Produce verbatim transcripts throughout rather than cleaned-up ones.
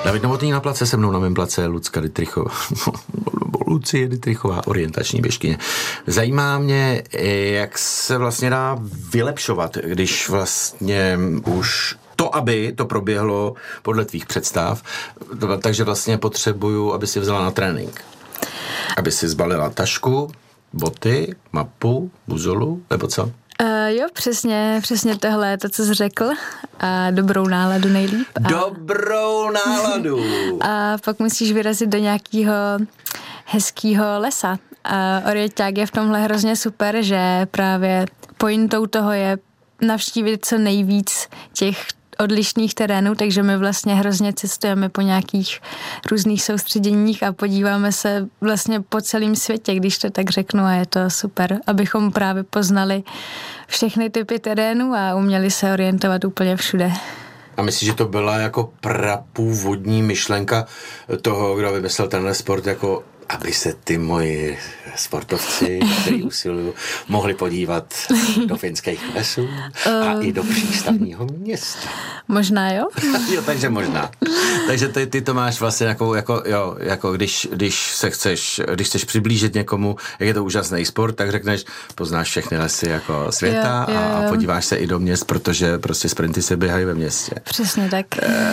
David Novotný na place, se mnou na mém place Lucka Dittrichová. Lucie Dittrichová, orientační běžkyně. Zajímá mě, jak se vlastně dá vylepšovat, když vlastně už to, aby to proběhlo podle tvých představ, takže vlastně potřebuju, aby si vzala na trénink. Aby si zbalila tašku, boty, mapu, buzolu, nebo co? Uh, jo, přesně, přesně tohle je to, co jsi řekl. A dobrou náladu nejlíp. A, dobrou náladu! A pak musíš vyrazit do nějakého hezkého lesa. A orienták je v tomhle hrozně super, že právě pointou toho je navštívit co nejvíc těch odlišných terénů, takže my vlastně hrozně cestujeme po nějakých různých soustředěních a podíváme se vlastně po celém světě, když to tak řeknu, a je to super, abychom právě poznali všechny typy terénů a uměli se orientovat úplně všude. A myslíš, že to byla jako prapůvodní myšlenka toho, kdo vymyslel tenhle sport, jako aby se ty moji sportovci, kteří usilují, mohli podívat do finských lesů a uh, i do přístavního města. Možná, jo? Jo, takže možná. Takže ty, ty to máš vlastně jako, jako, jo, jako když, když se chceš, když chceš přiblížit někomu, jak je to úžasný sport, tak řekneš, poznáš všechny lesy jako světa jo, jo, jo. A podíváš se i do měst, protože prostě sprinty se běhají ve městě. Přesně tak.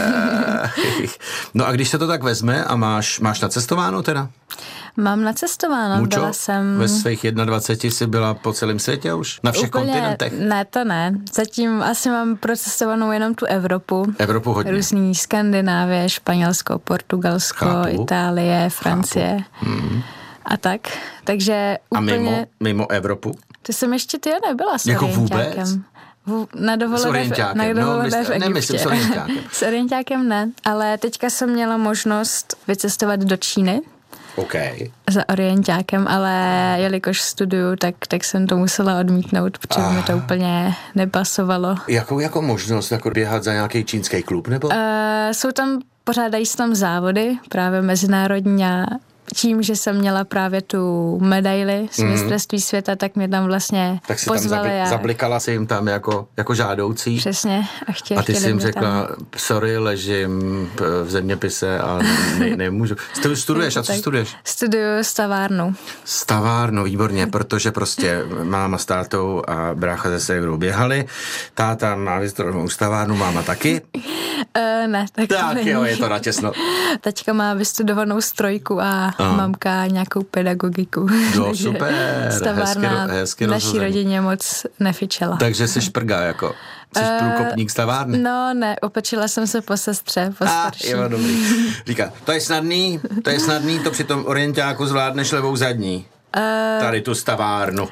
No a když se to tak vezme a máš, máš nacestováno teda? Mám nacestováno, Mučo, byla jsem... ve svých jednadvaceti jsi byla po celém světě už? Na všech Úplně, kontinentech? Ne, to ne. Zatím asi mám procestovanou jenom tu Evropu. Evropu hodně. Různý Skandinávie, Španělsko, Portugalsko, Chápu. Itálie, Francie hmm. a tak. Takže úplně... A mimo, mimo Evropu? Ty jsem ještě ty nebyla s jako orientákem. Vůbec? Na dovolené v, no, v Egyptě. Nemyslím s orientákem. S orientákem ne, ale teďka jsem měla možnost vycestovat do Číny. Okay. Za orientákem, ale jelikož studuju, tak, tak jsem to musela odmítnout, protože ah. mi to úplně nepasovalo. Jakou jako možnost jako běhat za nějaký čínský klub, nebo? Uh, jsou tam, pořádají se tam závody, právě mezinárodní, a tím, že jsem měla právě tu medaili z mistrovství mm. světa, tak mě tam vlastně tak si pozvali. Tam zabli- a... zablikala si jim tam jako, jako žádoucí. Přesně. A, chtěli, a ty jsi jim řekla, tam... sorry, ležím v zeměpise a ne, nemůžu. Studuješ a co studuješ? Studuju stavárnu. Stavárnu, výborně, protože prostě máma s tátou a brácha ze ségrou běhali. Táta má vystudovanou stavárnu, máma taky. Uh, ne, tak, tak není. jo, je to natěsno. Taťka má vystudovanou strojku a Aha. mamka nějakou pedagogiku. No super, stavárna hezky, hezky naší rozhodně. Rodině moc nefičela. Takže jsi šprga jako, jsi uh, průkopník stavárny. No ne, opečila jsem se po sestře, po starší. A jo, dobrý. Říká, to je snadný, to je snadný, to při tom orientáku zvládneš levou zadní. Uh, Tady tu stavárnu.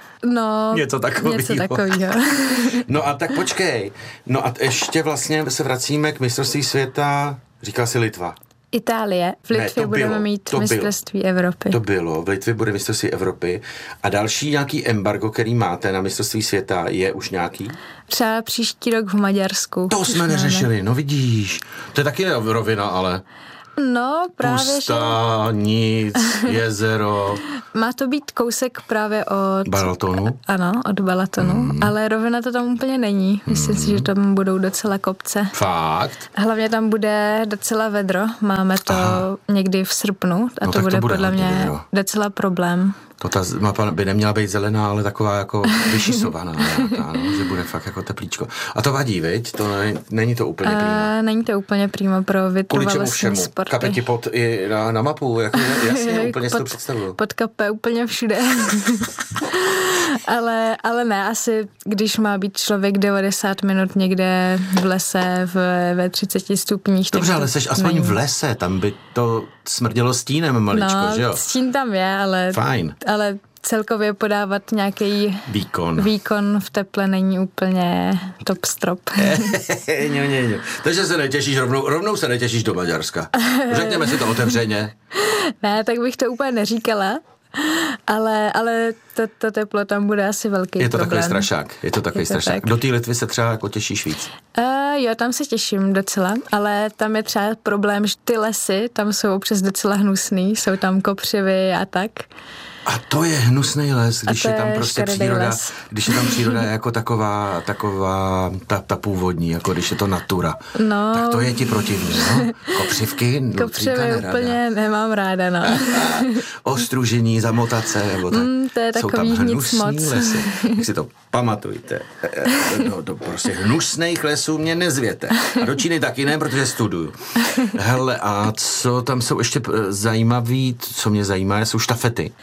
No, něco takového. Něco takového. No a tak počkej. No a ještě vlastně se vracíme k mistrovství světa, říkal jsi Litva. Itálie. V Litvě ne, budeme bylo, mít mistrovství Evropy. To bylo. V Litvě bude mistrovství Evropy. A další nějaký embargo, který máte na mistrovství světa, je už nějaký? Třeba příští rok v Maďarsku. To jsme máme. neřešili, no vidíš. To je taky rovina, ale... No, právě, Pusta, že... nic, jezero. Má to být kousek právě od... Balatonu? Ano, od Balatonu, mm. ale rovina to tam úplně není. Myslím mm. si, že tam budou docela kopce. Fakt? Hlavně tam bude docela vedro. Máme to Aha. někdy v srpnu a no, to bude, to bude podle mě vedro. Docela problém. To ta mapa by neměla být zelená, ale taková jako vyšisovaná, nějaká, no, že bude fakt jako teplíčko. A to vadí, viď? To není, není to úplně prýma. Uh, není to úplně prýma pro vytrvalostní sporty. Kape ti pod i na, na mapu, jako jasně, úplně si to představuju. Pod kape úplně všude. ale, ale ne, asi když má být člověk devadesát minut někde v lese v, ve třiceti stupních. Dobře, ale seš aspoň v lese, tam by to smrdělo stínem maličko, no, že jo? stín tam je, ale... Fajn. Ale celkově podávat nějaký výkon. výkon v teple není úplně top strop. ne, ne, ne. Takže se netěšíš, rovnou, rovnou se netěšíš do Maďarska. Řekněme si to otevřeně. Ne, tak bych to úplně neříkala. Ale, ale to, to teplo tam bude asi velký Je to problém. takový strašák. Je to takový je to strašák. Tak. Do té Litvy se třeba jako těšíš víc? Uh, jo, tam se těším docela, ale tam je třeba problém, že ty lesy tam jsou občas docela hnusný, jsou tam kopřivy a tak. A to je hnusný les, když je je tam prostě příroda, les. když je tam příroda jako taková, taková ta, ta původní, jako když je to natura. No. Tak to je ti protivně, no? Kopřivky? Kopřivy úplně nemám ráda, no. Ostružení, zamotace, nebo tak. Mm, to je takový jsou tam nic hnusný moc. lesy. Jak si to pamatujte. No, do prostě hnusných lesů mě nezvěte. A do Číny taky ne, protože studuju. Hele, a co tam jsou ještě zajímavý, co mě zajímá, jsou štafety.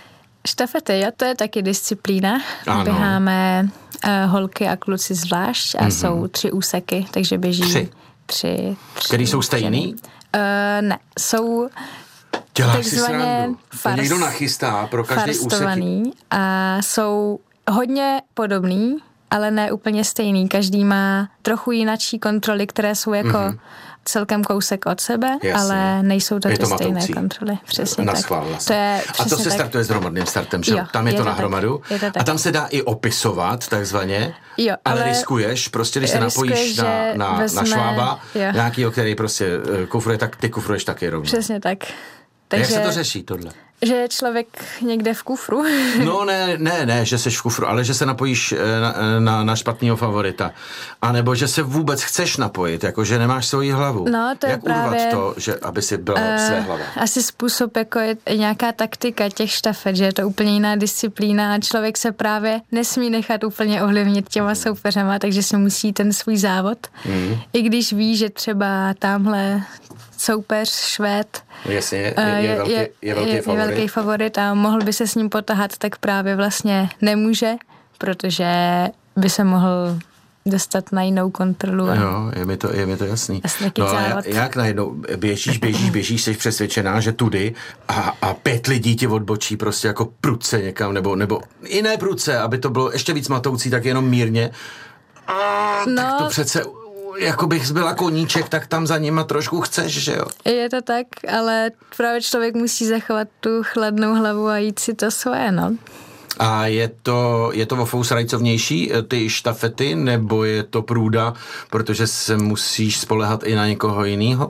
Štafety, jo, to je taky disciplína. Ano. Běháme uh, holky a kluci zvlášť a Mhm. jsou tři úseky, takže běží Tři. tři. tři Který jsou stejný? ženy. Uh, ne, jsou Děláš si takzvaně srandu. To fars- někdo nachystá pro každý úsek. farstovaný a jsou hodně podobný, ale ne úplně stejný. Každý má trochu jinačí kontroly, které jsou jako mm-hmm. celkem kousek od sebe, Jasně. ale nejsou to Je ty to stejné matoucí. kontroly. Přesně Na tak. schvál To vlastně. je A to přesně se tak. startuje s hromadným startem, že? Jo, Tam je, je to to na tak. hromadu. Je to tak. A tam se dá i opisovat, takzvaně. Jo, ale, ale riskuješ, prostě když se riskuješ, napojíš na, že na, na vezme- švába, jo. nějakýho, který prostě eh, kufruje, tak ty kufruješ taky rovně. Přesně tak. Takže, Takže, jak se to řeší, tohle? že je člověk někde v kufru. No ne, ne, ne, že seš v kufru, ale že se napojíš eh, na, na, na špatného favorita. A nebo že se vůbec chceš napojit, jako že nemáš svoji hlavu. No, to je jak právě, urvat to, že aby si byla uh, své hlava? Asi způsob, jako je nějaká taktika těch štafet, že je to úplně jiná disciplína a člověk se právě nesmí nechat úplně ovlivnit těma soupeřema, takže se musí ten svůj závod. Mm. I když ví, že třeba tamhle soupeř, Švéd, Jasně, je, eh, je, je, velký, je velký je, favorit. je velký favorit a mohl by se s ním potahat, tak právě vlastně nemůže, protože by se mohl dostat na jinou kontrolu. A Jo, je mi to, je mi to jasný. No a závod. jak najednou běžíš, běžíš, běžíš, jsi přesvědčená, že tudy a, a pět lidí ti odbočí prostě jako prudce někam, nebo, nebo i ne prudce, aby to bylo ještě víc matoucí, tak jenom mírně. A No, tak to přece, jako bych byla koníček, tak tam za nima trošku chceš, že jo? je to tak, ale právě člověk musí zachovat tu chladnou hlavu a jít si to svoje, no. A je to, je to o fousrajcovnější, ty štafety, nebo je to průda, protože se musíš spolehat i na někoho jiného?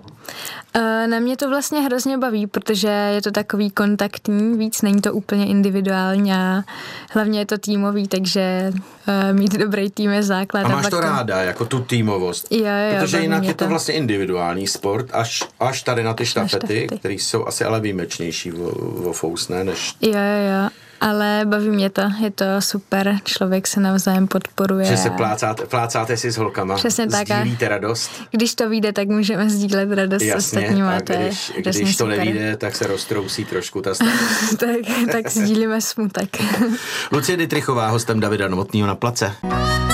Na mě to vlastně hrozně baví, protože je to takový kontaktní, víc není to úplně individuální a hlavně je to týmový, takže uh, mít dobrý tým je základ. A máš pak to ráda, jako tu týmovost. Jo, jo, protože baví jinak mě je to to. vlastně individuální sport, až, až tady na ty štafety, štafety. které jsou asi ale výjimečnější o, o fousné, než... Jo, jo, jo. Ale baví mě to, je to super, člověk se navzájem podporuje. Že se plácáte, plácáte si s holkama, Přesně tak. sdílíte radost. Když to vyjde, tak můžeme sdílet radost s Jasně, ostatníma. a To je když, hrozně když to super. nevyjde, tak se roztrousí trošku ta starost. tak, tak sdílíme smutek. Lucie Dittrichová, hostem Davida Novotnýho na Place.